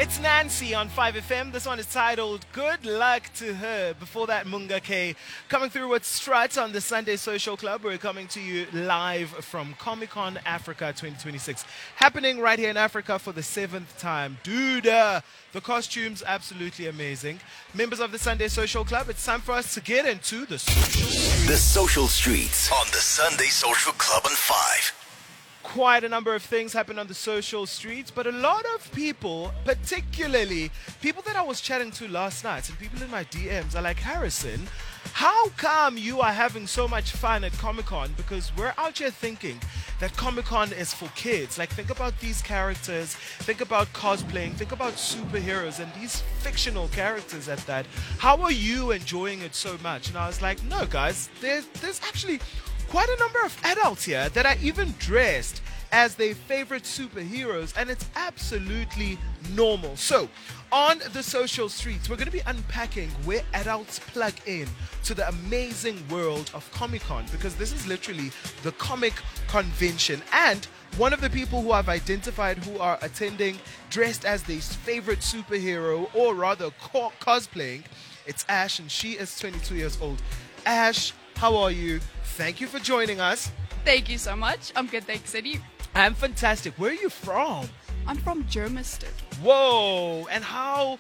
It's Nancy on 5FM. This one is titled Good Luck to Her. Before that, Munga K coming through with Strut on the Sunday Social Club. We're coming to you live from Comic-Con Africa 2026. Happening right here in Africa for the 7th time. Dude, the costumes absolutely amazing. Members of the Sunday Social Club, it's time for us to get into the social. The Social Streets on the Sunday Social Club on 5. Quite a number of things happen on the social streets, but a lot of people, particularly people that I was chatting to last night and people in my DMs are like, Harrison, how come you are having so much fun at Comic-Con? Because we're out here thinking that Comic-Con is for kids. Like, think about these characters, think about cosplaying, think about superheroes and these fictional characters at that. How are you enjoying it so much? And I was like, no, guys, there's actually quite a number of adults here that are even dressed as their favorite superheroes, and it's absolutely normal. So, on the social streets, we're going to be unpacking where adults plug in to the amazing world of Comic-Con, because this is literally the comic convention. And one of the people who I've identified who are attending dressed as their favorite superhero, or rather cosplaying, it's Ash, and she is 22 years old. Ash, how are you? Thank you for joining us. Thank you so much. I'm good, thanks. And you? I'm fantastic. Where are you from? I'm from Germiston. Whoa! And how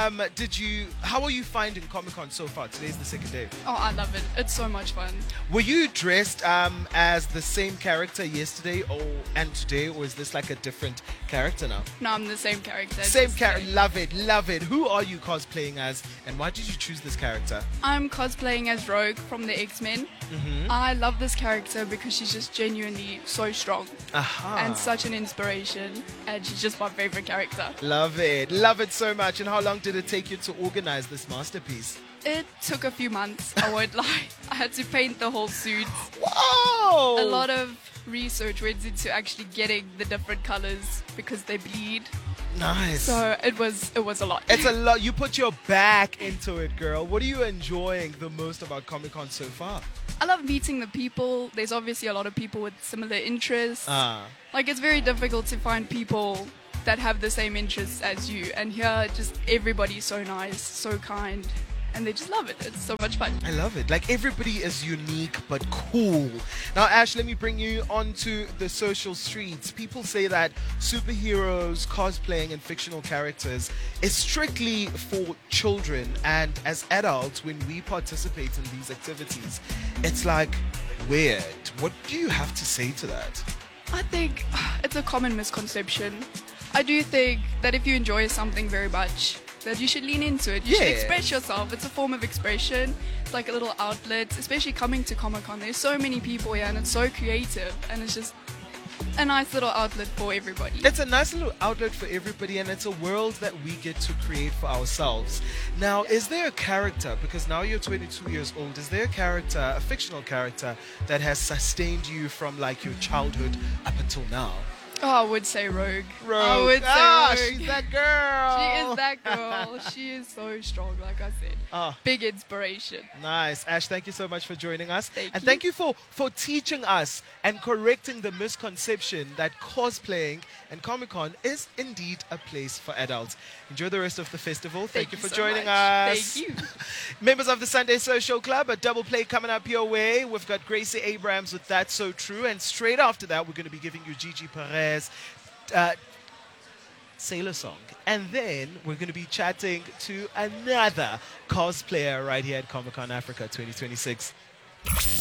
are you finding Comic-Con so far? Today's the second day. Oh, I love it. It's so much fun. Were you dressed as the same character yesterday and today, or is this like a different character now? No, I'm the same character. Same character. Love it, love it. Who are you cosplaying as, and why did you choose this character? I'm cosplaying as Rogue from the X-Men. I love this character because she's just genuinely so strong and such an inspiration, and she's just my favorite character. Love it so much. And how long did it take you to organize this masterpiece? It took a few months, I won't lie. I had to paint the whole suit. Whoa! A lot of research went into actually getting the different colors because they bleed. Nice. So it was a lot. It's a lot. You put your back into it, girl. What are you enjoying the most about Comic-Con so far? I love meeting the people. There's obviously a lot of people with similar interests. Like, it's very difficult to find people that have the same interests as you. And here, just everybody's so nice, so kind, and they just love it. It's so much fun. I love it. Like, everybody is unique but cool. Now, Ash, let me bring you onto the social streets. People say that superheroes, cosplaying, and fictional characters is strictly for children. And as adults, when we participate in these activities, it's like weird. What do you have to say to that? I think it's a common misconception. I do think that if you enjoy something very much, that you should lean into it. You should express yourself. It's a form of expression. It's like a little outlet, especially coming to Comic-Con. There's so many people here and it's so creative, and it's just a nice little outlet for everybody. It's a nice little outlet for everybody, and it's a world that we get to create for ourselves. Now, is there a character, because now you're 22 years old, is there a character, a fictional character, that has sustained you from like your childhood up until now? Oh, I would say Rogue. Rogue. I would say Rogue. She's that girl. She is that girl. She is so strong, like I said. Big inspiration. Nice. Ash, thank you so much for joining us. Thank and you. thank you for teaching us and correcting the misconception that cosplaying and Comic-Con is indeed a place for adults. Enjoy the rest of the festival. Thank you for so joining much. us. Thank you. Members of the Sunday Social Club, a double play coming up your way. We've got Gracie Abrams with That's So True. And straight after that, we're going to be giving you Gigi Perez Sailor Song. And then we're going to be chatting to another cosplayer right here at Comic-Con Africa 2026.